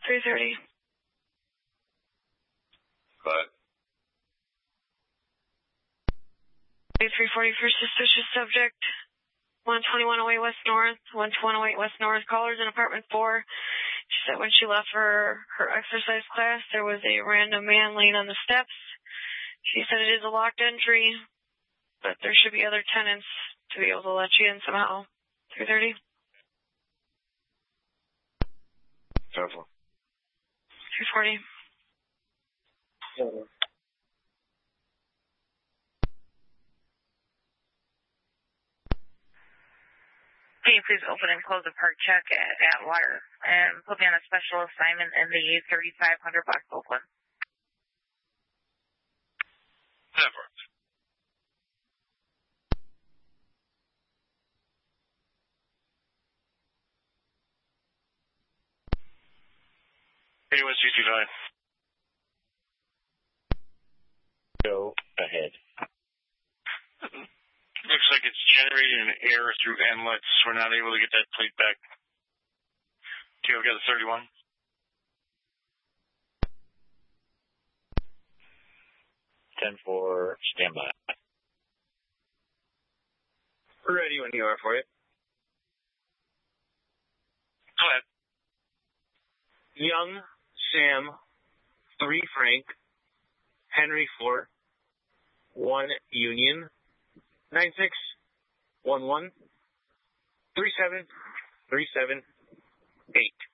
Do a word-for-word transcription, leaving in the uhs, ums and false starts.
three thirty. But three forty for suspicious subject. one twenty-one oh eight West North. one twenty-one oh eight West North. Callers in apartment four. She said when she left for her exercise class, there was a random man laying on the steps. She said it is a locked entry, but there should be other tenants to be able to let you in somehow. three thirty. Careful. three forty. Yeah. Can you please open and close the park check at Atwater and put me on a special assignment in the thirty-five hundred block of Oakland? Never. eighty-one sixty-five. Go ahead. Looks like it's generating an error through inlets. We're not able to get that plate back. Okay, we got a thirty-one. ten four, stand by. We're ready when you are for it. Go ahead. Young, Sam, three Frank, Henry four, one Union, nine six one one three seven three seven eight.